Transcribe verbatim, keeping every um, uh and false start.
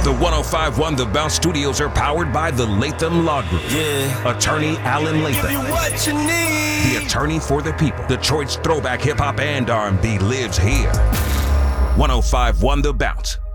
The one oh five one The Bounce Studios are powered by the Latham Law Group. Yeah. Attorney Alan Latham. What you need. The attorney for the people. Detroit's throwback hip hop and R and B lives here. one oh five one The Bounce.